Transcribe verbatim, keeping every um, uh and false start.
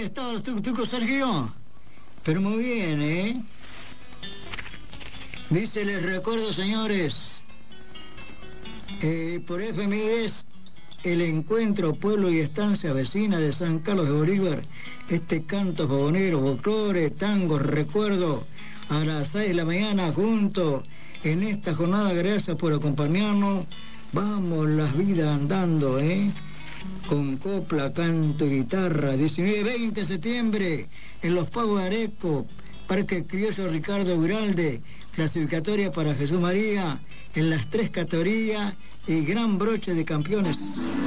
estado los tucutucos, Sergio? Pero muy bien, ¿eh? Dice, les recuerdo, señores, eh, por efemérides, el encuentro Pueblo y Estancia Vecina de San Carlos de Bolívar, este canto fogonero, folclore, tango, recuerdo, a las seis de la mañana, junto en esta jornada. Gracias por acompañarnos. Vamos las vidas andando, ¿eh? Con copla, canto y guitarra. diecinueve y veinte de septiembre, en Los Pagos de Areco, Parque Criollo Ricardo Giralde, clasificatoria para Jesús María, en las tres categorías y gran broche de campeones.